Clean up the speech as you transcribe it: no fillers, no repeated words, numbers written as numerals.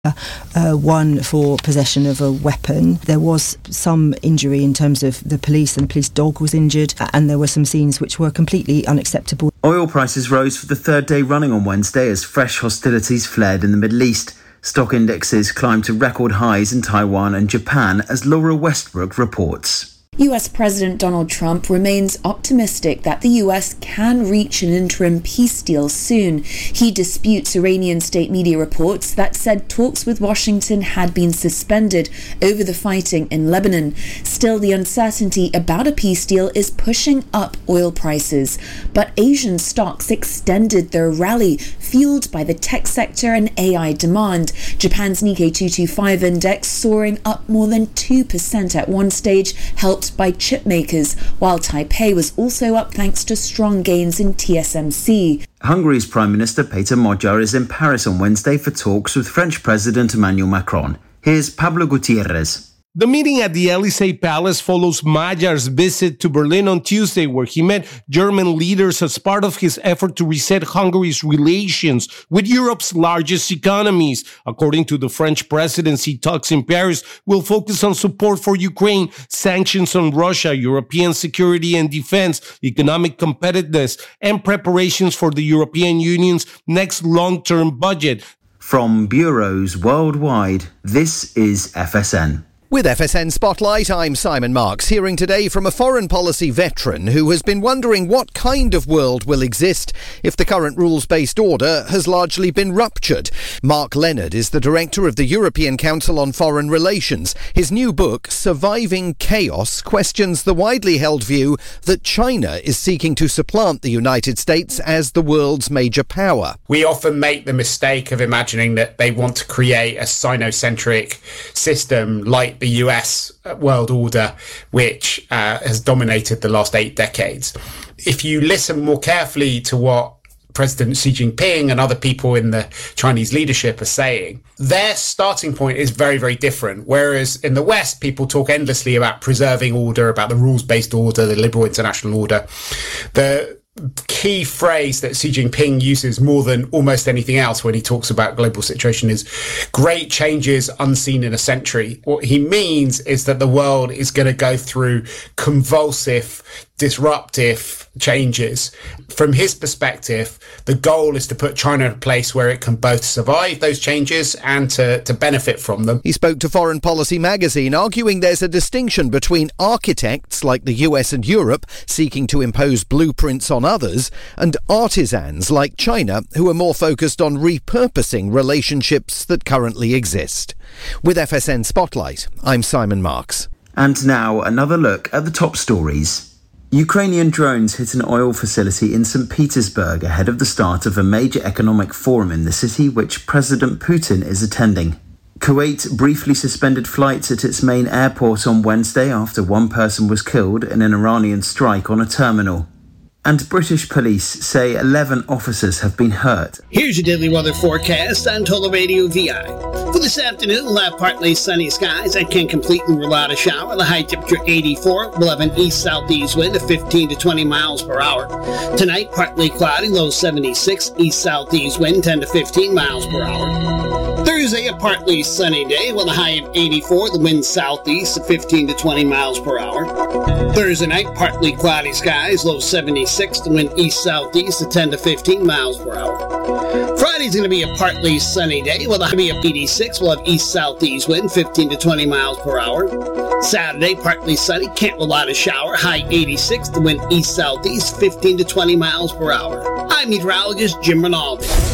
one for possession of a weapon. There was some injury in terms of the police, and the police dog was injured, and there were some scenes which were completely unacceptable. Oil prices rose for the third day running on Wednesday as fresh hostilities flared in the Middle East. Stock indexes climbed to record highs in Taiwan and Japan, as Laura Westbrook reports. US President Donald Trump remains optimistic that the US can reach an interim peace deal soon. He disputes Iranian state media reports that said talks with Washington had been suspended over the fighting in Lebanon. Still, the uncertainty about a peace deal is pushing up oil prices. But Asian stocks extended their rally, fueled by the tech sector and AI demand. Japan's Nikkei 225 index soaring up more than 2% at one stage, helped by chip makers, while Taipei was also up thanks to strong gains in TSMC. Hungary's Prime Minister Peter Magyar is in Paris on Wednesday for talks with French President Emmanuel Macron. Here's Pablo Gutierrez. The meeting at the Élysée Palace follows Magyar's visit to Berlin on Tuesday, where he met German leaders as part of his effort to reset Hungary's relations with Europe's largest economies. According to the French presidency, talks in Paris will focus on support for Ukraine, sanctions on Russia, European security and defense, economic competitiveness, and preparations for the European Union's next long-term budget. From bureaus worldwide, this is FSN. With FSN Spotlight, I'm Simon Marks, hearing today from a foreign policy veteran who has been wondering what kind of world will exist if the current rules-based order has largely been ruptured. Mark Leonard is the director of the European Council on Foreign Relations. His new book, Surviving Chaos, questions the widely held view that China is seeking to supplant the United States as the world's major power. We often make the mistake of imagining that they want to create a Sinocentric system like the US world order, which has dominated the last 8 decades. If you listen more carefully to what President Xi Jinping and other people in the Chinese leadership are saying, their starting point is very, very different. Whereas in the West, people talk endlessly about preserving order, about the rules-based order, the liberal international order. The key phrase that Xi Jinping uses more than almost anything else when he talks about global situation is great changes unseen in a century. What he means is that the world is going to go through convulsive, disruptive changes. From his perspective, the goal is to put China in a place where it can both survive those changes and to benefit from them. He spoke to Foreign Policy magazine, arguing there's a distinction between architects like the US and Europe seeking to impose blueprints on others, and artisans like China who are more focused on repurposing relationships that currently exist. With FSN Spotlight, I'm Simon Marks. And now another look at the top stories. Ukrainian drones hit an oil facility in St. Petersburg ahead of the start of a major economic forum in the city, which President Putin is attending. Kuwait briefly suspended flights at its main airport on Wednesday after one person was killed in an Iranian strike on a terminal. And British police say 11 officers have been hurt. Here's your daily weather forecast on Total Radio VI. For this afternoon, we'll have partly sunny skies that can completely rule out a shower. The high temperature 84. We'll have an east-southeast wind of 15 to 20 miles per hour. Tonight, partly cloudy, low 76. East-southeast wind 10 to 15 miles per hour. Thursday, a partly sunny day with a high of 84. The wind southeast at 15 to 20 miles per hour. Thursday night, partly cloudy skies, low 76. The wind east-southeast at 10 to 15 miles per hour. Friday's going to be a partly sunny day with a high of 86. We'll have east-southeast wind 15 to 20 miles per hour. Saturday, partly sunny, can't rule out a shower, high 86. The wind east-southeast 15 to 20 miles per hour. I'm meteorologist Jim Rinaldi.